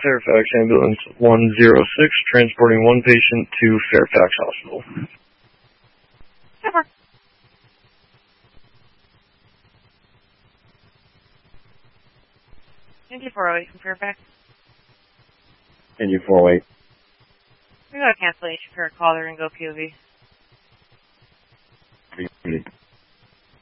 Fairfax Ambulance 106, transporting one patient to Fairfax Hospital. Over. Indy 408 from Fairfax. Indy 408. We got a cancellation for a caller and go POV.